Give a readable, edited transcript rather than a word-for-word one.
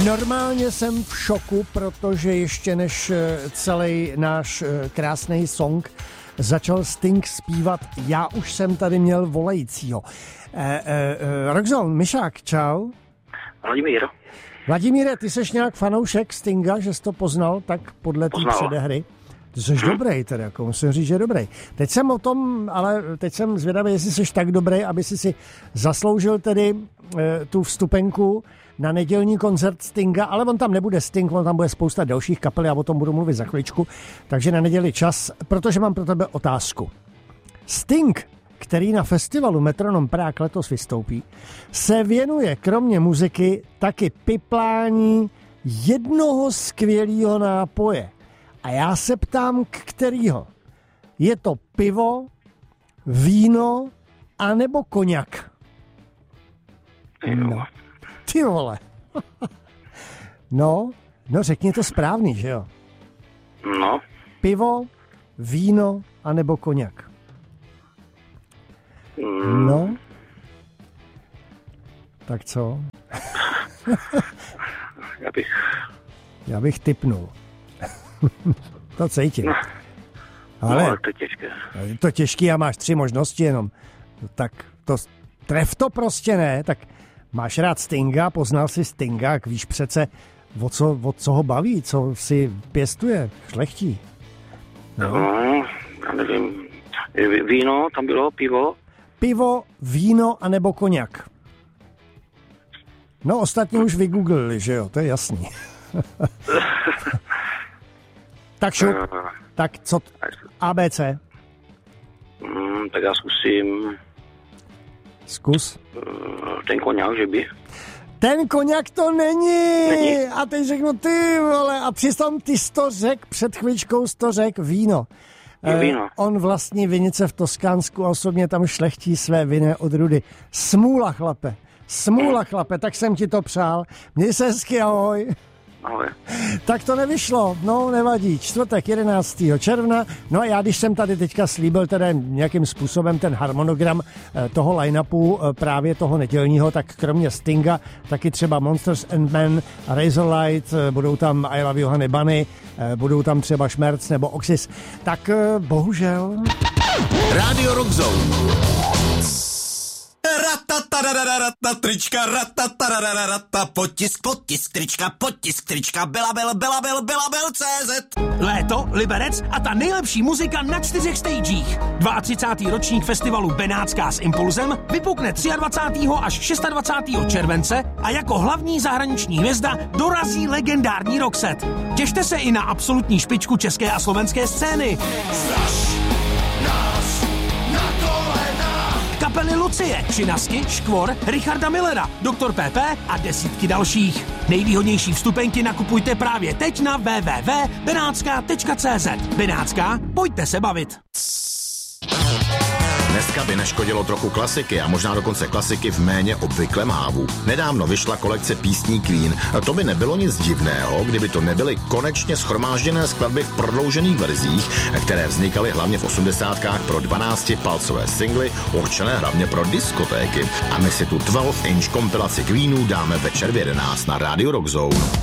Normálně jsem v šoku, protože ještě než celý náš krásný song začal Sting zpívat, já už jsem tady měl volajícího. Roxon, Myšák, čau. Vladimíre, ty seš nějak fanoušek Stinga, že jsi to poznal tak podle té předehry? Ty jsi dobrý teda, jako musím říct, že dobrý. Teď jsem zvědavý, jestli jsi tak dobrý, aby si zasloužil tedy tu vstupenku na nedělní koncert Stinga, ale on tam nebude Sting, on tam bude spousta dalších kapel, já o tom budu mluvit za chviličku, takže na neděli čas, protože mám pro tebe otázku. Sting, který na festivalu Metronom Prague letos vystoupí, se věnuje kromě muziky taky piplání jednoho skvělého nápoje. A já se ptám, kterýho? Je to pivo, víno, anebo koněk? No. Ty vole. No, řekni to správný, že jo? No. Pivo, víno, anebo koněk? No. Tak co? Já bych tipnul. To cítím. No. Ale to je těžké. Je to těžký a máš 3 možnosti jenom. Tak to tref to prostě ne, tak máš rád Stinga, poznal si Stinga, jak víš přece, o co ho baví, co si pěstuje, šlechtí. No, já nevím. Víno, tam bylo pivo. Pivo, víno anebo koněk. No, ostatní už vygooglili, že jo, to je jasný. Tak šup, tak co? ABC? Tak já zkusím. Zkus. Ten koněk, že by? Ten koněk to není. A teď řeknu ty vole. A přitom ty jsi to řekl, před chvíličkou jsi to řekl, víno. On vlastní vinice v Toskánsku a osobně tam šlechtí své vinné odrůdy. Smůla, chlape, tak jsem ti to přál. Měj se hezky, ahoj. Ahoj. Tak to nevyšlo, no nevadí, čtvrtek 11. června, no a já když jsem tady teďka slíbil teda nějakým způsobem ten harmonogram toho line-upu právě toho nedělního, tak kromě Stinga taky třeba Monsters and Men, Razorlight, budou tam I Love You Honey Bunny, budou tam třeba Šmerc nebo Oxys, tak bohužel. Radio Rock Zone. Trička, potisk, trička, Belabel.cz. Léto, Liberec a ta nejlepší muzika na 4 stagech. 32. ročník festivalu Benátská s Impulzem vypukne 23. až 26. července a jako hlavní zahraniční hvězda dorazí legendární Roxette. Těšte se i na absolutní špičku české a slovenské scény. Kapely Lucie, Činasky, Škvor, Richarda Millera, Dr. PP a desítky dalších. Nejvýhodnější vstupenky nakupujte právě teď na www.benátska.cz. Benátská, pojďte se bavit. Dneska by neškodilo trochu klasiky a možná dokonce klasiky v méně obvyklém hávu. Nedávno vyšla kolekce písní Queen. To by nebylo nic divného, kdyby to nebyly konečně shromážděné skladby v prodloužených verzích, které vznikaly hlavně v 80kách pro 12-palcové singly, určené hlavně pro diskotéky. A my si tu 12-inch kompilaci Queenů dáme večer v 11 na Radio Rock Zone.